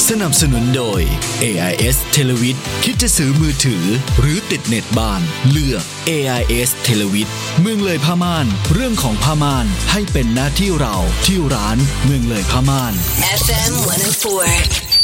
สนับสนุนโดย AIS Televid คิดจะซื้อมือถือหรือติดเน็ตบ้านเลือก AIS Televid เมืองเลยผ้าม่านเรื่องของผ้าม่านให้เป็นหน้าที่เราที่ร้านเมืองเลยผ้าม่าน FM 104